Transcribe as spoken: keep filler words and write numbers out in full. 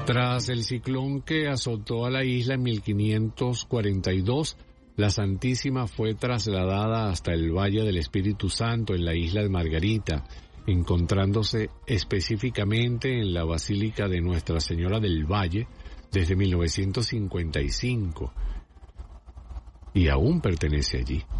Tras el ciclón que azotó a la isla en mil quinientos cuarenta y dos, la Santísima fue trasladada hasta el Valle del Espíritu Santo en la isla de Margarita, encontrándose específicamente en la Basílica de Nuestra Señora del Valle desde mil novecientos cincuenta y cinco, y aún pertenece allí.